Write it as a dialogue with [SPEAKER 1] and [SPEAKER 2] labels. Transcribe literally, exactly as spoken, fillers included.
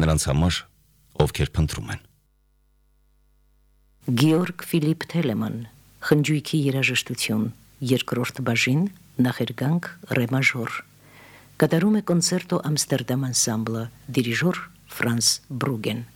[SPEAKER 1] նրանց համար, ովքեր փնտրում են։
[SPEAKER 2] Գեորգ Ֆիլիպ Թելեման, խնջույքի երաժշտություն, երկրորդ բաժին, նախերգանք ռե մաժոր, կատարում է կոնցերտո Ամստերդամ անսամբլը, դիրիժոր Ֆրանս Բրուգեն։